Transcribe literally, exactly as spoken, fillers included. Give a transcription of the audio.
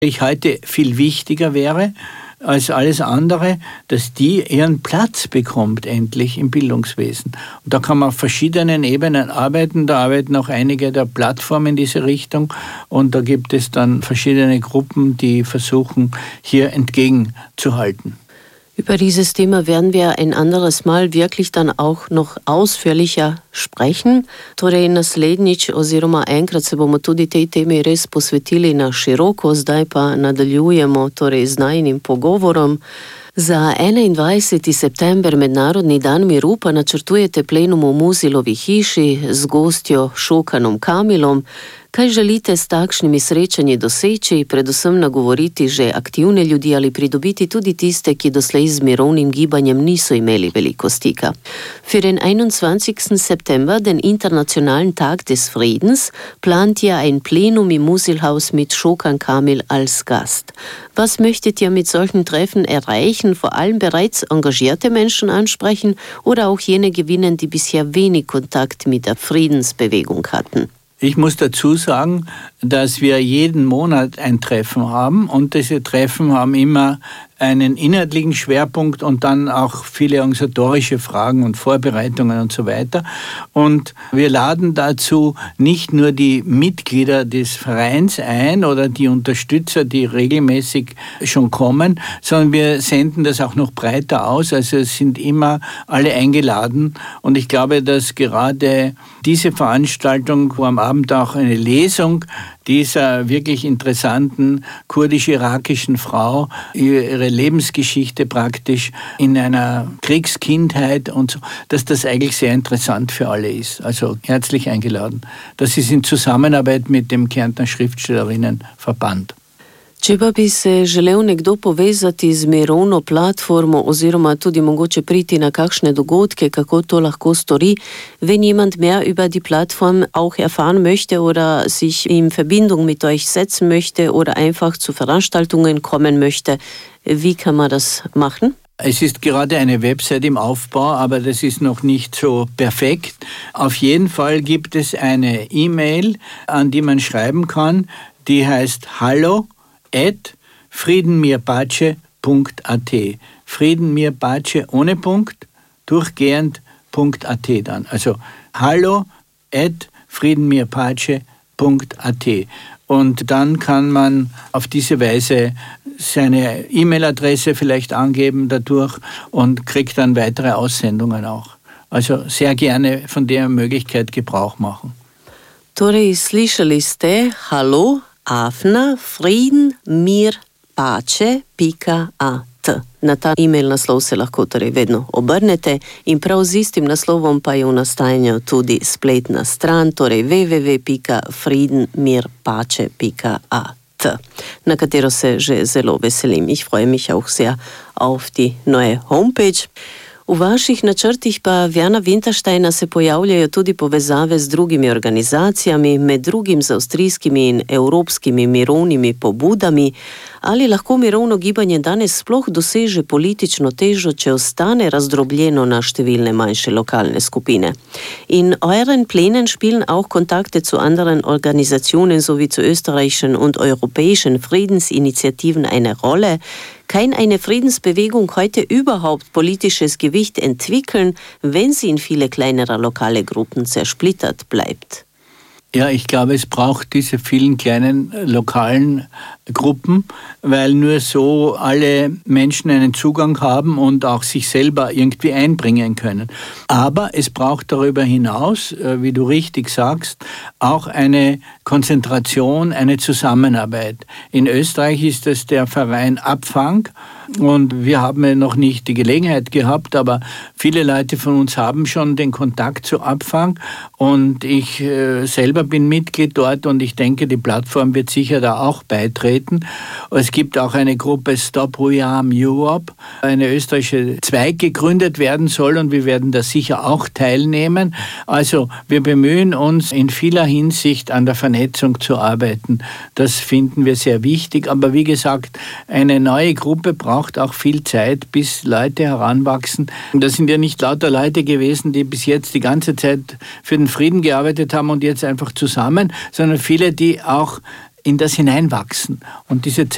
ich heute viel wichtiger wäre als alles andere, dass die ihren Platz bekommt endlich im Bildungswesen. Und da kann man auf verschiedenen Ebenen arbeiten. Da arbeiten auch einige der Plattformen in diese Richtung. Und da gibt es dann verschiedene Gruppen, die versuchen, hier entgegenzuhalten. Über dieses Thema werden wir ein anderes Mal wirklich dann auch noch ausführlicher sprechen. Torej naslednjič oziroma enkrat se bomo tudi tej temi res posvetili na široko, zdaj pa nadaljujemo torej z najinim pogovorom. Za enaindvajseti september, Mednarodni dan miru, pa načrtujete plenum v Muzilovi hiši z gostjo Šokanom Kamilom. Kaj želite s takšnimi srečanji doseči, predvsem nagovoriti že aktivne ljudi ali pridobiti tudi tiste, ki doslej z mirovnim gibanjem niso imeli veliko stika? Für den einundzwanzigsten September, den Internationalen Tag des Friedens, plant ihr ein Plenum im Musilhaus mit Šokan Kamil als Gast. Was möchtet ihr mit solchen Treffen erreichen? Vor allem bereits engagierte Menschen ansprechen oder auch jene gewinnen, die bisher wenig Kontakt mit der Friedensbewegung hatten? Ich muss dazu sagen, dass wir jeden Monat ein Treffen haben und diese Treffen haben immer einen inhaltlichen Schwerpunkt und dann auch viele organisatorische Fragen und Vorbereitungen und so weiter. Und wir laden dazu nicht nur die Mitglieder des Vereins ein oder die Unterstützer, die regelmäßig schon kommen, sondern wir senden das auch noch breiter aus. Also es sind immer alle eingeladen. Und ich glaube, dass gerade diese Veranstaltung, wo am Abend auch eine Lesung dieser wirklich interessanten kurdisch-irakischen Frau, ihre Lebensgeschichte praktisch in einer Kriegskindheit und so, dass das eigentlich sehr interessant für alle ist. Also herzlich eingeladen. Das ist in Zusammenarbeit mit dem Kärntner Schriftstellerinnenverband. Če pa bi se želel nekdo povezati z mirovno platformo oziroma tudi mogoče priti na kakšne dogodke, kako to lahko stori, wenn jemand mehr über die Plattform auch erfahren möchte oder sich in Verbindung mit euch setzen möchte oder einfach zu Veranstaltungen kommen möchte, wie kann man das machen? Es ist gerade eine Website im Aufbau, aber das ist noch nicht so perfekt. Auf jeden Fall gibt es eine E-Mail, an die man schreiben kann, die heißt hallo at friedenmirpace punkt at. Friedenmirpace ohne Punkt, durchgehend .at dann. Also hallo at friedenmirpace punkt at. Und dann kann man auf diese Weise seine E-Mail-Adresse vielleicht angeben dadurch und kriegt dann weitere Aussendungen auch. Also sehr gerne von der Möglichkeit Gebrauch machen. Torej, slišali ste hallo afna friedenmirpace pika at. Na ta e-mail naslov se lahko torej vedno obrnete in prav z istim naslovom pa je v nastajanju tudi spletna stran, torej w w w pika friedenmirpace pika at, na katero se že zelo veselim. Ich freue mich auch sehr auf die neue Homepage. V vaših načrtih pa Werna Wintersteina se pojavljajo tudi povezave z drugimi organizacijami, med drugim z avstrijskimi in evropskimi mirovnimi pobudami. Ali lahko mirovno gibanje danes sploh doseže politično težo, če ostane razdrobljeno na številne manjše lokalne skupine? In euren Plänen spielen auch Kontakte zu anderen Organisationen sowie zu österreichischen und europäischen Friedensinitiativen eine Rolle? Kann eine Friedensbewegung heute überhaupt politisches Gewicht entwickeln, wenn sie in viele kleinere lokale Gruppen zersplittert bleibt? Ja, ich glaube, es braucht diese vielen kleinen lokalen Gruppen, weil nur so alle Menschen einen Zugang haben und auch sich selber irgendwie einbringen können. Aber es braucht darüber hinaus, wie du richtig sagst, auch eine Konzentration, eine Zusammenarbeit. In Österreich ist es der Verein Abfang und wir haben noch nicht die Gelegenheit gehabt, aber viele Leute von uns haben schon den Kontakt zu Abfang und ich äh, selber bin Mitglied dort und ich denke, die Plattform wird sicher da auch beitreten. Es gibt auch eine Gruppe Stop Rearm Europe, eine österreichische Zweig gegründet werden soll und wir werden da sicher auch teilnehmen. Also wir bemühen uns in vieler Hinsicht an der Vernetzung zu arbeiten. Das finden wir sehr wichtig, aber wie gesagt, eine neue Gruppe braucht auch viel Zeit, bis Leute heranwachsen. Und das sind ja nicht lauter Leute gewesen, die bis jetzt die ganze Zeit für den Frieden gearbeitet haben und jetzt einfach zusammen, sondern viele, die auch in das hineinwachsen. Und diese Zeit